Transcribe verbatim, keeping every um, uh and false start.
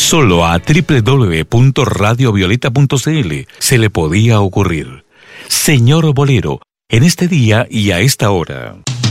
Solo a doble u doble u doble u punto radio violeta punto c l se le podía ocurrir. Señor Bolero, en este día y a esta hora.